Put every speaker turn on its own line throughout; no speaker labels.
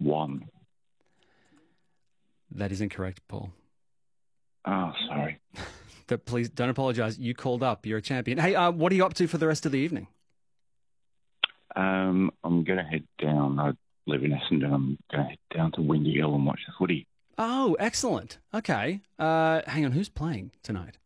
one.
That is incorrect, Paul.
Oh, sorry.
But please don't apologise. You called up. You're a champion. Hey, what are you up to for the rest of the evening?
I'm going to head down. I live in Essendon. I'm going to head down to Windy Hill and watch the footy.
Oh, excellent. Okay. Hang on. Who's playing tonight?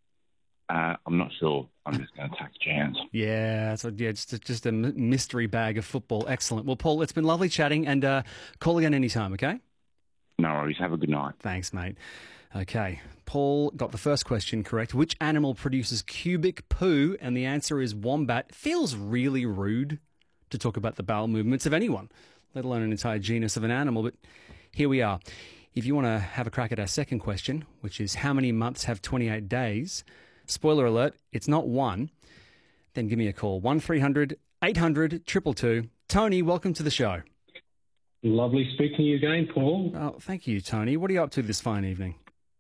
I'm not sure. I'm just going to take a chance.
Yeah, so just a mystery bag of football. Excellent. Well, Paul, it's been lovely chatting, and call again anytime, okay?
No worries. Have a good night.
Thanks, mate. Okay, Paul got the first question correct. Which animal produces cubic poo? And the answer is wombat. Feels really rude to talk about the bowel movements of anyone, let alone an entire genus of an animal, but here we are. If you want to have a crack at our second question, which is how many months have 28 days? Spoiler alert, it's not one. Then give me a call, 1300 800 222. Tony, welcome to the show.
Lovely speaking to you again, Paul.
Oh, thank you, Tony. What are you up to this fine evening?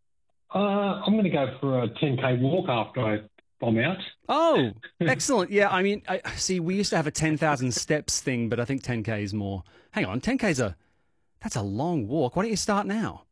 I'm going to go for a 10K walk after I'm out.
Oh, excellent. Yeah, I mean, see, we used to have a 10,000 steps thing, but I think 10K is more. Hang on, 10K's that's a long walk. Why don't you start now?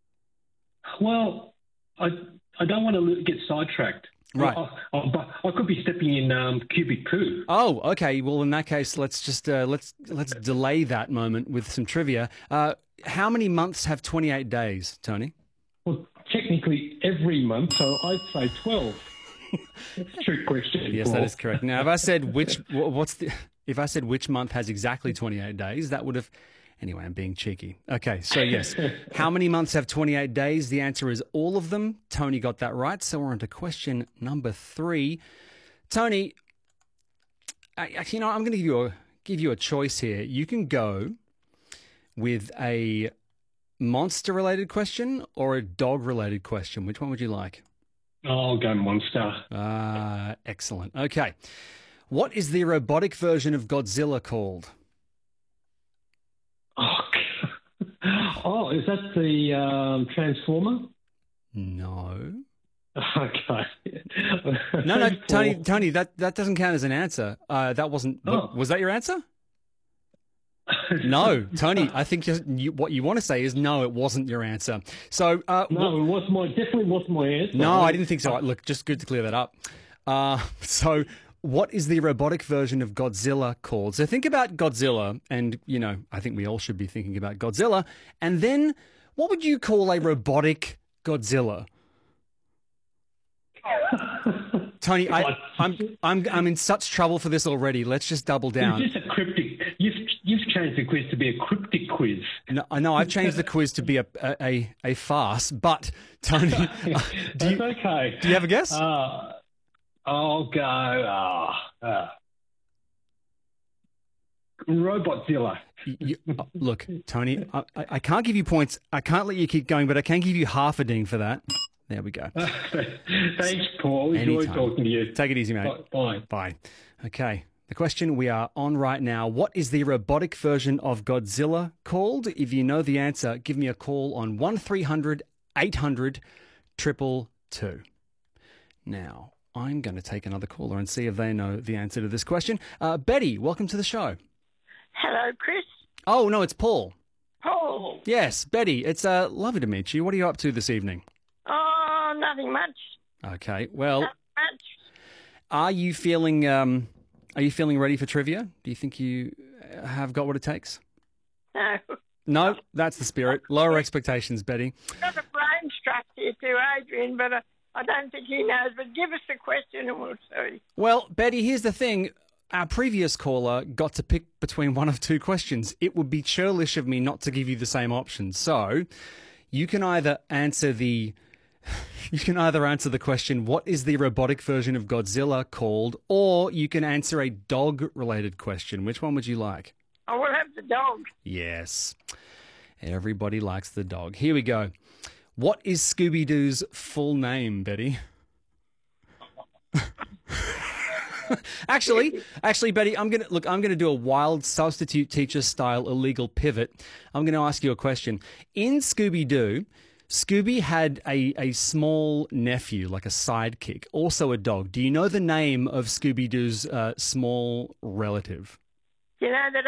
Well, I don't want to get sidetracked.
Right.
I could be stepping in cubic poo.
Oh, okay. Well, in that case, let's just let's delay that moment with some trivia. How many months have 28 days, Tony?
Well, technically every month, so I'd say 12. That's a trick question.
Yes,
Paul.
that is correct. Now, if I said if I said which month has exactly 28 days, that would have. Anyway, I'm being cheeky. Okay, so yes. How many months have 28 days? The answer is all of them. Tony got that right. So we're on to question number 3. Tony, I'm going to give you a choice here. You can go with a monster-related question or a dog-related question. Which one would you like?
I'll go monster.
Excellent. Okay. What is the robotic version of Godzilla called?
Oh, is that the Transformer?
No.
Okay.
No, Tony, that doesn't count as an answer. That wasn't.
Oh.
Was that your answer? No, Tony. I think what you want to say is no. It wasn't your answer. So
no, it definitely wasn't my answer.
No, I didn't think so. Look, just good to clear that up. So. What is the robotic version of Godzilla called? So think about Godzilla, and, I think we all should be thinking about Godzilla. And then what would you call a robotic Godzilla? Tony, I'm in such trouble for this already. Let's just double down.
Is this a cryptic? You've changed the quiz to be a cryptic quiz.
No, I know I've changed the quiz to be a farce, but Tony,
That's okay.
Do you have a guess?
I'll go Robotzilla.
Look, Tony, I can't give you points. I can't let you keep going, but I can give you half a ding for that. There we go.
Thanks, Paul. Enjoy talking to you.
Take it easy, mate.
Bye.
Bye. Okay. The question we are on right now, what is the robotic version of Godzilla called? If you know the answer, give me a call on 1300 800 222. Now, I'm going to take another caller and see if they know the answer to this question. Betty, welcome to the show.
Hello, Chris.
Oh, no, it's Paul.
Paul.
Yes, Betty, it's lovely to meet you. What are you up to this evening?
Oh, nothing much.
Okay, well,
Not much.
are you feeling ready for trivia? Do you think you have got what it takes?
No.
No, that's the spirit. Lower expectations, Betty.
Got a brain struck here to Adrian, but I don't think he knows. But give us the question and we'll see.
Well, Betty, here's the thing. Our previous caller got to pick between one of two questions. It would be churlish of me not to give you the same option. So you can either answer the question, what is the robotic version of Godzilla called? Or you can answer a dog-related question. Which one would you like?
I will have the dog.
Yes. Everybody likes the dog. Here we go. What is Scooby-Doo's full name, Betty? Actually, Betty, I'm gonna do a wild substitute teacher style illegal pivot. I'm gonna ask you a question. In Scooby-Doo, Scooby had a small nephew, like a sidekick, also a dog. Do you know the name of Scooby-Doo's small relative?
You know that